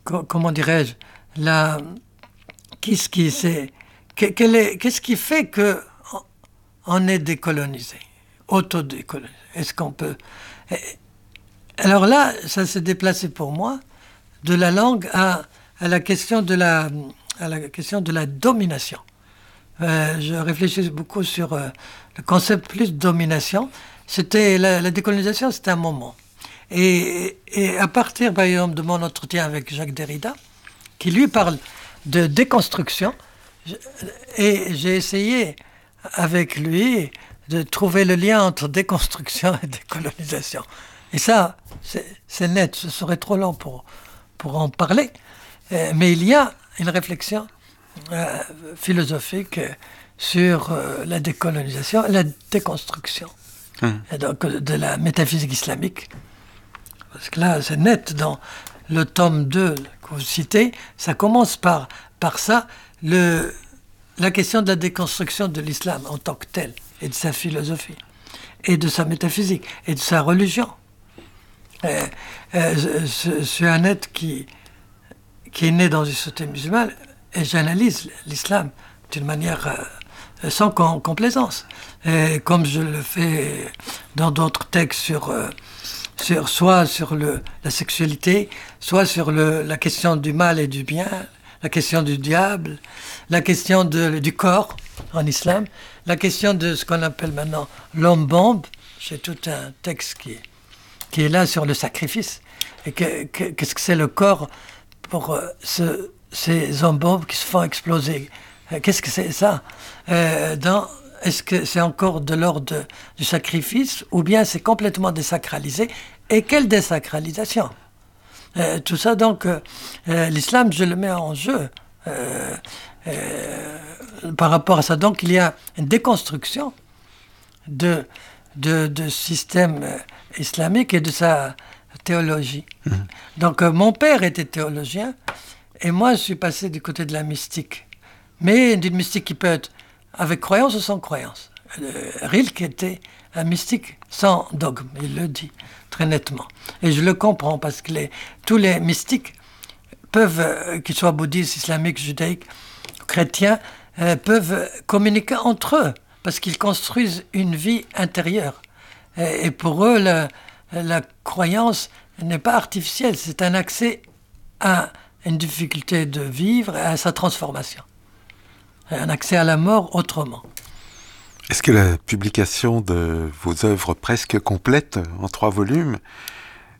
comment dirais-je, la, qu'est-ce qui, c'est, qu'est-ce qui fait que on est décolonisé, autodécolonisé? Est-ce qu'on peut... Alors là, ça s'est déplacé pour moi de la langue à la question de la domination. Je réfléchis beaucoup sur le concept plus de domination. C'était la décolonisation, c'était un moment. Et à partir, par exemple, de mon entretien avec Jacques Derrida, qui lui parle de déconstruction, et j'ai essayé avec lui de trouver le lien entre déconstruction et décolonisation. Et ça, c'est net, ce serait trop long pour en parler. Mais il y a une réflexion philosophique sur la décolonisation et la déconstruction. Et donc de la métaphysique islamique. Parce que là, c'est net dans le tome 2 que vous citez, ça commence par ça, la question de la déconstruction de l'islam en tant que tel, et de sa philosophie, et de sa métaphysique, et de sa religion. Je suis un être qui est né dans une société musulmane, et j'analyse l'islam d'une manière sans complaisance. Et comme je le fais dans d'autres textes soit sur la sexualité, soit sur la question du mal et du bien, la question du diable, la question du corps en islam, la question de ce qu'on appelle maintenant l'homme-bombe. J'ai tout un texte qui est là sur le sacrifice. Et qu'est-ce que c'est le corps pour ces hommes-bombes qui se font exploser? Qu'est-ce que c'est ça? Est-ce que c'est encore de l'ordre du sacrifice ou bien c'est complètement désacralisé? Et quelle désacralisation? Tout ça, donc, l'islam, je le mets en jeu par rapport à ça. Donc, il y a une déconstruction de système islamique et de sa théologie. Donc, mon père était théologien et moi, je suis passé du côté de la mystique. Mais d'une mystique qui peut être avec croyance ou sans croyance. Rilke était un mystique sans dogme, il le dit très nettement. Et je le comprends parce que tous les mystiques peuvent, qu'ils soient bouddhistes, islamiques, judaïques, chrétiens, peuvent communiquer entre eux parce qu'ils construisent une vie intérieure. Et pour eux, la croyance n'est pas artificielle, c'est un accès à une difficulté de vivre et à sa transformation. Un accès à la mort autrement. Est-ce que la publication de vos œuvres presque complètes, en 3 volumes,